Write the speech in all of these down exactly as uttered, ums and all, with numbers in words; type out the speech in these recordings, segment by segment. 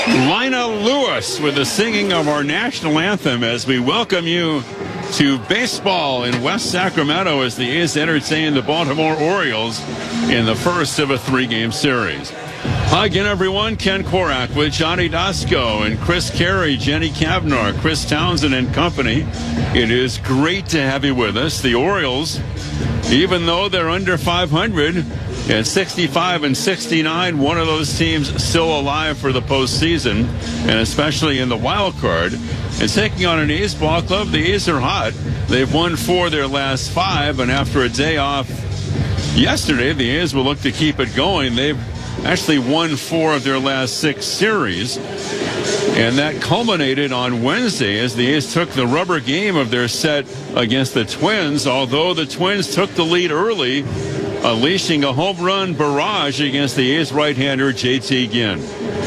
Lina Lewis with the singing of our national anthem as we welcome you to baseball in West Sacramento as the A's entertain the Baltimore Orioles in the first of a three-game series. Hi again, everyone. Ken Korak with Johnny Dasco and Chris Carey, Jenny Kavnar, Chris Townsend and company. It is great to have you with us. The Orioles, even though they're under five hundred, at sixty-five and sixty-nine, one of those teams still alive for the postseason, and especially in the wild card. And taking on an A's ball club, the A's are hot. They've won four of their last five, and after a day off yesterday, the A's will look to keep it going. They've actually won four of their last six series, and that culminated on Wednesday as the A's took the rubber game of their set against the Twins, although the Twins took the lead early, unleashing a home run barrage against the A's right-hander J T Ginn.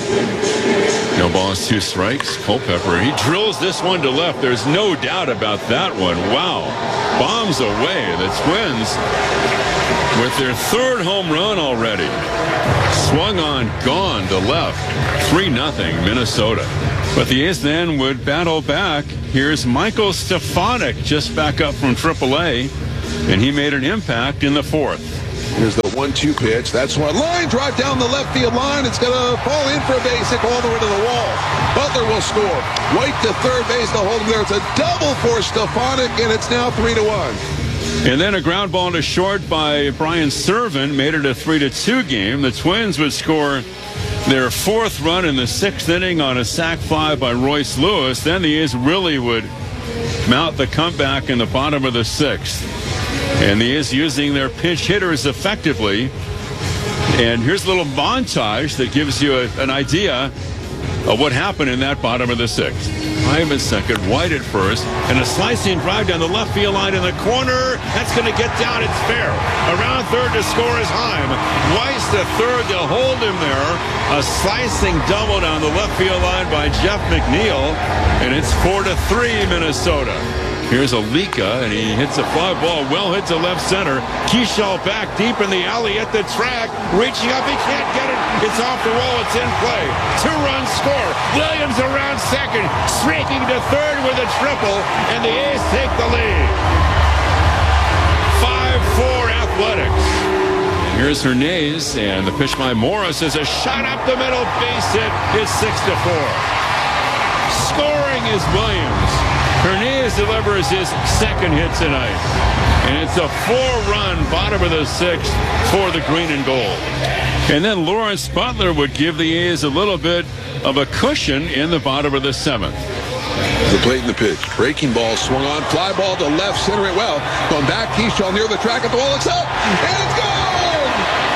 No balls, two strikes. Culpepper, he drills this one to left. There's no doubt about that one. Wow. Bombs away. The Twins with their third home run already. Swung on, gone to left. three nothing Minnesota. But the A's then would battle back. Here's Michael Stefanik just back up from triple A, and he made an impact in the fourth. Here's the one two pitch. That's one. Line drive down the left field line. It's going to fall in for a base hit all the way to the wall. Butler will score. White to third base to hold him there. It's a double for Stefanik, and it's now three to one. And then a ground ball to short by Brian Serven made it a three to two game. The Twins would score their fourth run in the sixth inning on a sac fly by Royce Lewis. Then the A's really would mount the comeback in the bottom of the sixth. And the A's using their pinch hitters effectively. And here's a little montage that gives you a, an idea of what happened in that bottom of the sixth. Five at second, White at first, and a slicing drive down the left field line in the corner. That's going to get down. It's fair. Around third to score is Heim. Weiss to third. They'll hold him there. A slicing double down the left field line by Jeff McNeil, and it's four to three Minnesota. Here's Alika, and he hits a fly ball, well hit to left center. Keyshaw back deep in the alley at the track, reaching up, he can't get it. It's off the wall, it's in play. Two-run score. Williams around second, streaking to third with a triple, and the A's take the lead. five four Athletics. And here's Hernandez, and the pitch by Morris is a shot up the middle, base hit. It's six to four. Scoring is Williams. Hernandez delivers his second hit tonight. And it's a four-run bottom of the sixth for the green and gold. And then Lawrence Butler would give the A's a little bit of a cushion in the bottom of the seventh. The plate and the pitch. Breaking ball swung on. Fly ball to left, center it well. Going back, Keyshaw near the track at the wall. It's up, and it's gone!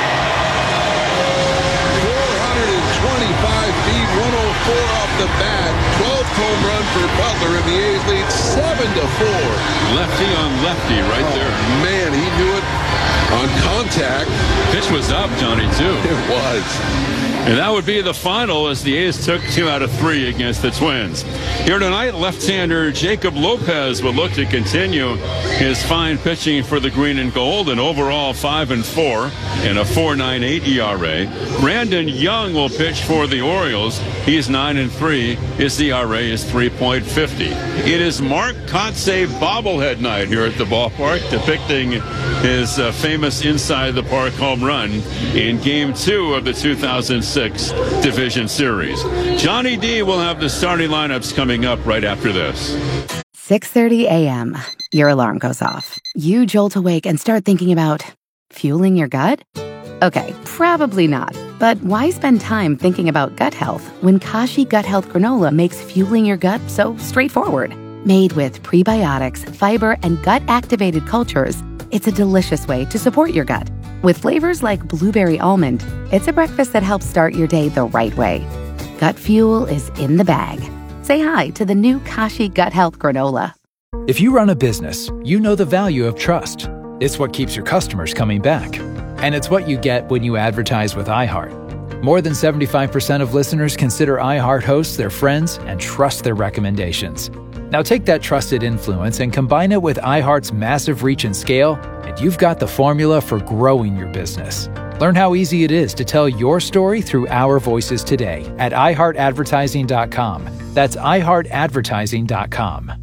four hundred twenty-five feet, one oh four off the bat. twelfth home run for Butler, and the A's lead seven to four. Lefty on lefty right oh, there. Man, he knew it on contact. Pitch was up, Johnny, too. It was. And that would be the final as the A's took two out of three against the Twins. Here tonight, left-hander Jacob Lopez will look to continue his fine pitching for the green and gold, and overall five and four and a four point nine eight E R A. Brandon Young will pitch for the Orioles. He's nine and three. His E R A is three point five oh. It is Mark Kotsay bobblehead night here at the ballpark, depicting his uh, famous inside the park home run in game two of the two thousand six Division Series. Johnny D will have the starting lineups coming up right after this. six thirty a.m. Your alarm goes off. You jolt awake and start thinking about fueling your gut? Okay, probably not. But why spend time thinking about gut health when Kashi Gut Health Granola makes fueling your gut so straightforward? Made with prebiotics, fiber, and gut-activated cultures, it's a delicious way to support your gut. With flavors like blueberry almond, it's a breakfast that helps start your day the right way. Gut fuel is in the bag. Say hi to the new Kashi Gut Health Granola. If you run a business, you know the value of trust. It's what keeps your customers coming back. And it's what you get when you advertise with iHeart. More than seventy-five percent of listeners consider iHeart hosts their friends and trust their recommendations. Now take that trusted influence and combine it with iHeart's massive reach and scale, and you've got the formula for growing your business. Learn how easy it is to tell your story through our voices today at i heart advertising dot com. That's i heart advertising dot com.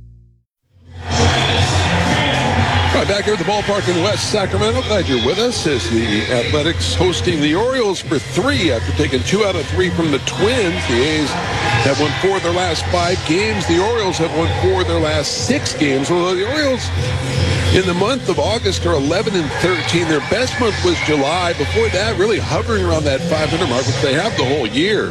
All right, back here at the ballpark in West Sacramento. Glad you're with us as the Athletics hosting the Orioles for three after taking two out of three from the Twins. The A's have won four of their last five games. The Orioles have won four of their last six games. Although the Orioles in the month of August are eleven and thirteen. Their best month was July. Before that, really hovering around that five hundred mark, which they have the whole year.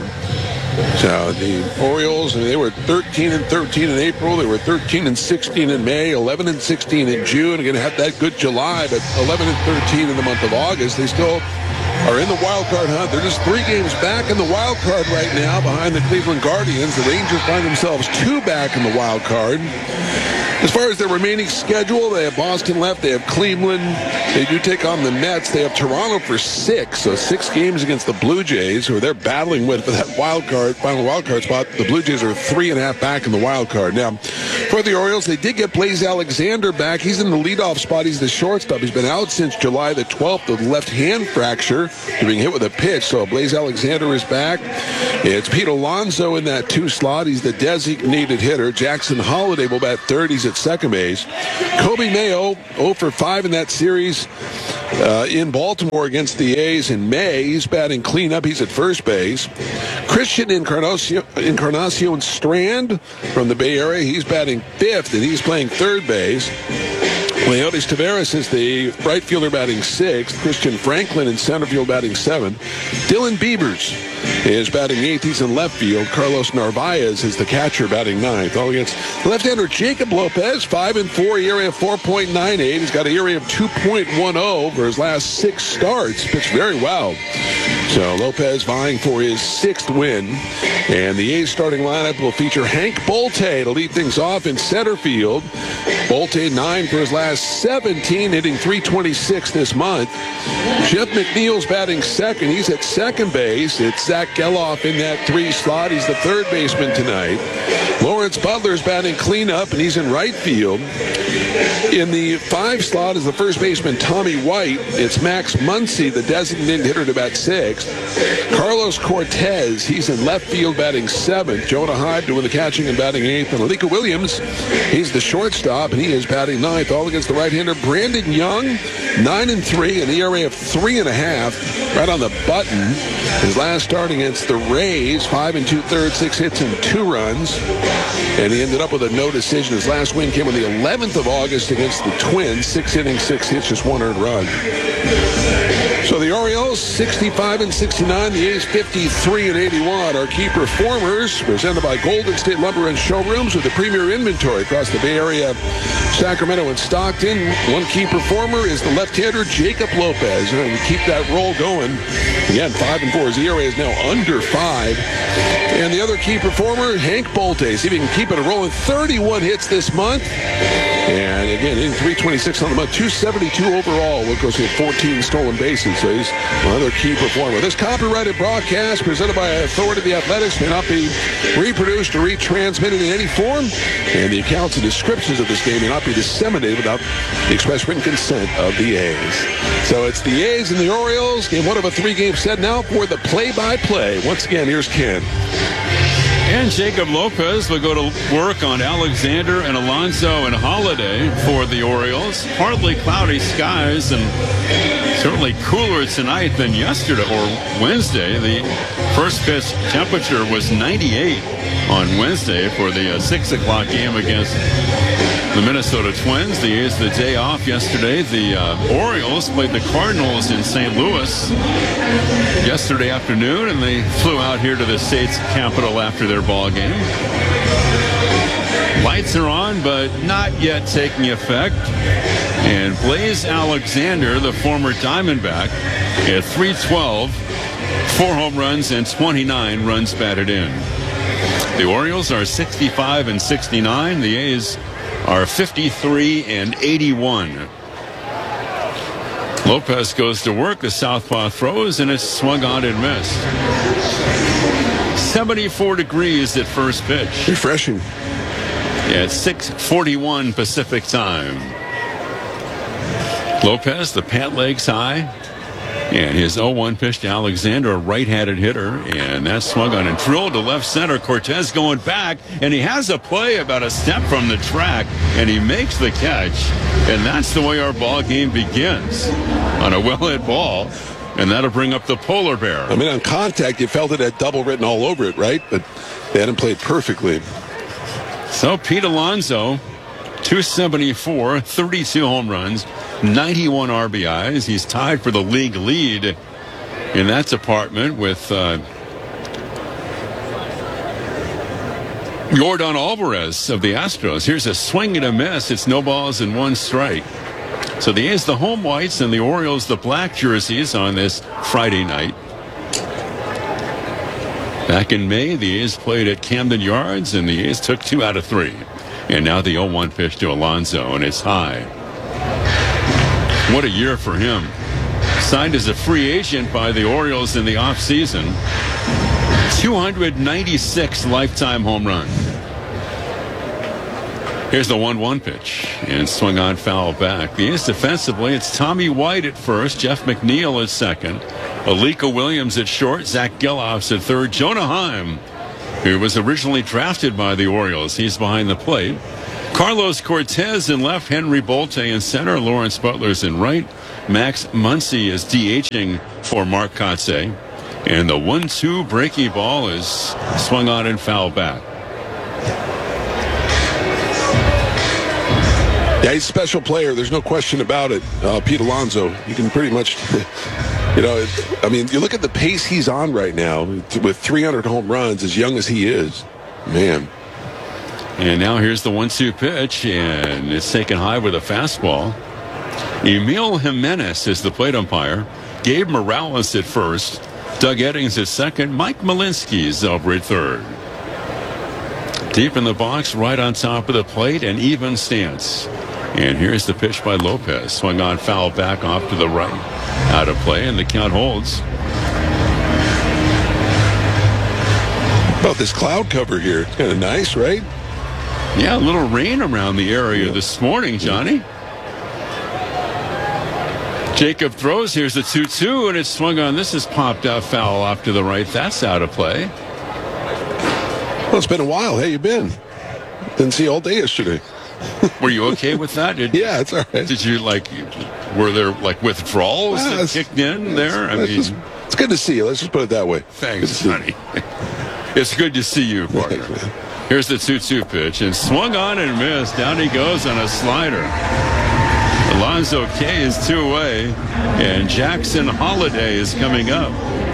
So the Orioles, I mean, they were thirteen and thirteen in April. They were thirteen and sixteen in May, eleven and sixteen in June. Again, had that good July, but eleven and thirteen in the month of August. They still are in the wild card hunt. They're just three games back in the wild card right now behind the Cleveland Guardians. The Rangers find themselves two back in the wild card. As far as their remaining schedule, they have Boston left. They have Cleveland. They do take on the Mets. They have Toronto for six. So six games against the Blue Jays, who they're battling with for that wild card, final wild card spot. The Blue Jays are three and a half back in the wild card. Now, for the Orioles, they did get Blaze Alexander back. He's in the leadoff spot. He's the shortstop. He's been out since July the twelfth with left hand fracture, being hit with a pitch. So Blaze Alexander is back. It's Pete Alonso in that two slot. He's the designated hitter. Jackson Holliday will bat third. He's at second base. Kobe Mayo, oh for five in that series uh, in Baltimore against the A's in May. He's batting cleanup. He's at first base. Christian Encarnacion, Encarnacion Strand from the Bay Area. He's batting fifth, and he's playing third base. Leotis Taveras is the right fielder batting sixth. Christian Franklin in center field batting seventh. Dylan Biebers is batting eighth. He's in left field. Carlos Narvaez is the catcher batting ninth. All against left-hander Jacob Lopez, five and four, E R A of four point nine eight. He's got an E R A of two point one oh for his last six starts. Pitched very well. So Lopez vying for his sixth win. And the A's starting lineup will feature Hank Bolte to lead things off in center field. Bolte nine for his last seventeen, hitting three twenty-six this month. Jeff McNeil's batting second. He's at second base. It's Zach Geloff in that three slot. He's the third baseman tonight. Lawrence Butler's batting cleanup, and he's in right field. In the five slot is the first baseman Tommy White. It's Max Muncy, the designated hitter, to bat sixth. Carlos Cortez, he's in left field batting seventh. Jonah Hyde doing the catching and batting eighth. And Alika Williams, he's the shortstop, and he is batting ninth. All against the right-hander Brandon Young, nine and three, an E R A of three and a half, right on the button. His last start against the Rays, five and two-thirds, six hits and two runs. And he ended up with a no decision. His last win came on the eleventh of August against the Twins. Six innings, six hits, just one earned run. So the Orioles, sixty-five and sixty-nine. The A's, fifty-three and eighty-one. Our key performers, presented by Golden State Lumber and Showrooms with the premier inventory across the Bay Area, Sacramento and Stockton. One key performer is the left-hander Jacob Lopez. And keep that roll going. Again, five and four. His E R A is now under five. And the other key performer, Hank Bolte. See if he can keep it rolling. thirty-one hits this month. And again, in three twenty-six on the month, two seventy-two overall. Will goes with fourteen stolen bases. So he's another key performer. This copyrighted broadcast presented by Authority of the Athletics may not be reproduced or retransmitted in any form. And the accounts and descriptions of this game may not be disseminated without the express written consent of the A's. So it's the A's and the Orioles. Game one of a three-game set now for the play-by-play. Once again, here's Ken. And Jacob Lopez will go to work on Alexander and Alonso and Holiday for the Orioles. Partly cloudy skies and certainly cooler tonight than yesterday or Wednesday. The first pitch temperature was ninety-eight on Wednesday for the uh, six o'clock game against the Minnesota Twins. The A's the day off yesterday. The uh, Orioles played the Cardinals in Saint Louis yesterday afternoon, and they flew out here to the state's capital after their ball game. Lights are on, but not yet taking effect. And Blaze Alexander, the former Diamondback, at three twelve, four home runs and twenty-nine runs batted in. The Orioles are sixty-five and sixty-nine. The A's are fifty-three and eighty-one. Lopez goes to work. The southpaw throws, and it's swung on and missed. seventy-four degrees at first pitch. Refreshing. Yeah, it's six forty-one Pacific time. Lopez, the pant legs high. And his oh one pitch to Alexander, a right-handed hitter, and that swung on and drilled to left center. Cortez going back, and he has a play about a step from the track, and he makes the catch. And that's the way our ball game begins, on a well-hit ball, and that'll bring up the polar bear. I mean, on contact, you felt it had double written all over it, right? But they hadn't played perfectly. So Pete Alonso, two seventy-four, thirty-two home runs, ninety-one R B Is. He's tied for the league lead in that department with uh, Yordan Alvarez of the Astros. Here's a swing and a miss. It's no balls and one strike. So the A's, the home whites, and the Orioles, the black jerseys on this Friday night. Back in May, the A's played at Camden Yards, and the A's took two out of three. And now the oh one pitch to Alonso, and it's high. What a year for him. Signed as a free agent by the Orioles in the offseason. two hundred ninety-six lifetime home runs. Here's the one one pitch, and swung on foul back. The A's defensively, it's Tommy White at first, Jeff McNeil at second, Alika Williams at short, Zach Geloff's at third, Jonah Heim, who was originally drafted by the Orioles. He's behind the plate. Carlos Cortez in left, Henry Bolte in center, Lawrence Butler's in right. Max Muncy is DHing for Mark Kotsay. And the one two breaky ball is swung on and foul back. Yeah, he's a special player. There's no question about it. Uh, Pete Alonso, you can pretty much, you know, I mean, you look at the pace he's on right now with three hundred home runs, as young as he is. Man. And now here's the one two pitch, and it's taken high with a fastball. Emil Jimenez is the plate umpire. Gabe Morales at first. Doug Eddings at second. Mike Malinsky's over at third. Deep in the box, right on top of the plate, an even stance. And here's the pitch by Lopez. Swung on foul back off to the right. Out of play, and the count holds. About this cloud cover here. It's kind of nice, right? Yeah, a little rain around the area yeah. this morning, Johnny. Jacob throws. Here's the two two, and it's swung on. This is popped out foul off to the right. That's out of play. Well, it's been a while. How you been? Didn't see you all day yesterday. Were you okay with that? Did, yeah, it's all right. Did you, like, were there, like, withdrawals well, that kicked in there? I mean, just, it's good to see you. Let's just put it that way. Thanks, Johnny. It's good to see you, partner. Thanks, here's the two two pitch, and swung on and missed. Down he goes on a slider. Alonzo K is two away, and Jackson Holiday is coming up.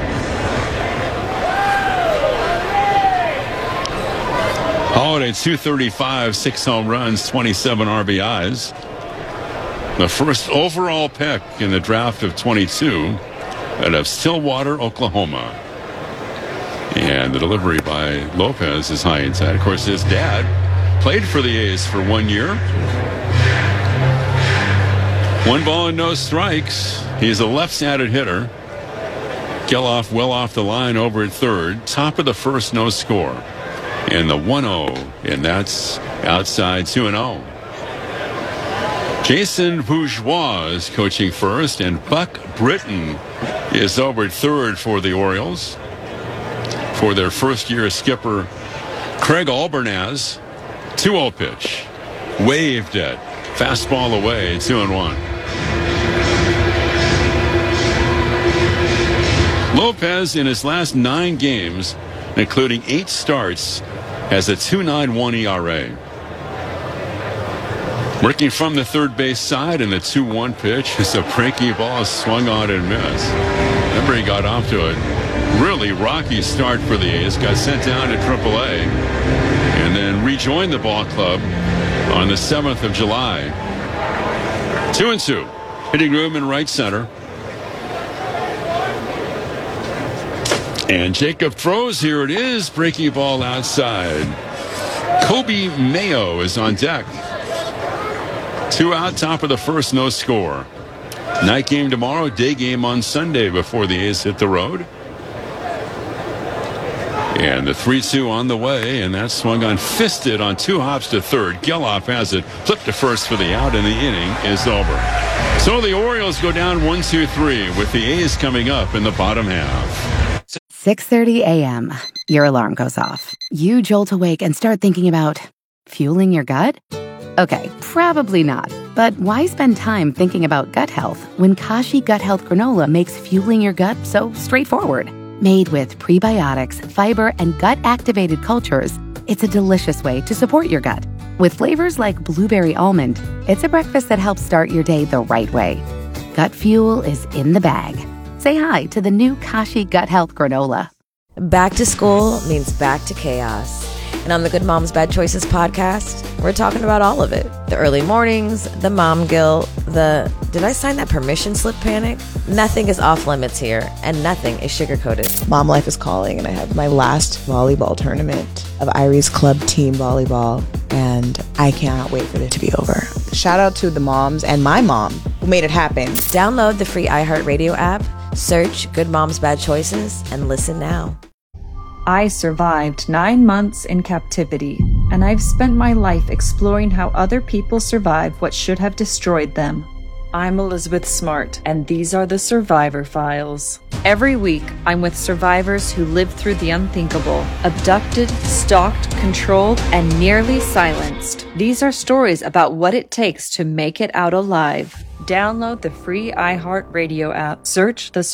Holiday, two thirty-five, six home runs, twenty-seven R B Is. The first overall pick in the draft of twenty-two out of Stillwater, Oklahoma. And the delivery by Lopez is high inside. Of course, his dad played for the A's for one year. One ball and no strikes. He's a left-handed hitter. Geloff well off the line over at third. Top of the first, no score. And the one oh, and that's outside two and oh. Jason Bourgeois is coaching first, and Buck Britton is over at third for the Orioles. For their first-year skipper, Craig Albernaz, two oh pitch. Waved it. Fastball away, two and one. Lopez, in his last nine games, including eight starts, has a two point nine one E R A. Working from the third base side, and the two one pitch is a breaky ball swung on and missed. Remember, he got off to a really rocky start for the A's, got sent down to triple A, and then rejoined the ball club on the seventh of July. Two and two. Hitting room in right center. And Jacob throws. Here it is. Breaky ball outside. Kobe Mayo is on deck. Two out, top of the first, no score. Night game tomorrow, day game on Sunday before the A's hit the road. And the three two on the way, and that swung on, fisted on two hops to third. Geloff has it, flipped to first for the out, and the inning is over. So the Orioles go down one two three with the A's coming up in the bottom half. six thirty a.m. Your alarm goes off. You jolt awake and start thinking about fueling your gut? Okay, probably not. But why spend time thinking about gut health when Kashi Gut Health Granola makes fueling your gut so straightforward? Made with prebiotics, fiber, and gut-activated cultures, it's a delicious way to support your gut. With flavors like blueberry almond, it's a breakfast that helps start your day the right way. Gut fuel is in the bag. Say hi to the new Kashi Gut Health Granola. Back to school means back to chaos. And on the Good Moms Bad Choices podcast, we're talking about all of it. The early mornings, the mom guilt, the did I sign that permission slip panic? Nothing is off limits here, and nothing is sugar-coated. Mom life is calling, and I have my last volleyball tournament of Irie's club team volleyball, and I cannot wait for it to be over. Shout out to the moms and my mom who made it happen. Download the free iHeartRadio app, search Good Moms Bad Choices, and listen now. I survived nine months in captivity, and I've spent my life exploring how other people survive what should have destroyed them. I'm Elizabeth Smart, and these are the Survivor Files. Every week, I'm with survivors who lived through the unthinkable, abducted, stalked, controlled, and nearly silenced. These are stories about what it takes to make it out alive. Download the free iHeartRadio app. Search the